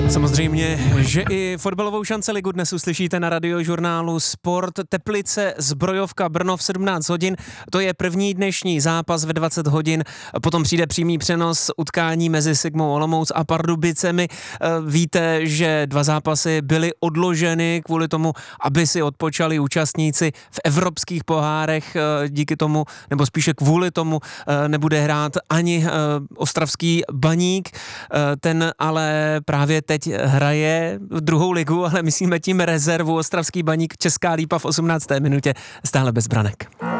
Samozřejmě, že i fotbalovou šanci ligu dnes uslyšíte na radiožurnálu Sport. Teplice Zbrojovka Brno v 17 hodin. To je první dnešní zápas ve 20 hodin. Potom přijde přímý přenos utkání mezi Sigmou Olomouc a Pardubicemi. Víte, že 2 zápasy byly odloženy kvůli tomu, aby si odpočali účastníci v evropských pohárech. Díky tomu, nebo spíše kvůli tomu, nebude hrát ani ostravský Baník. Ten ale právě teď hraje druhou ligu, ale myslíme tím rezervu. Ostravský Baník, Česká Lípa v 18. minutě stále bez branek.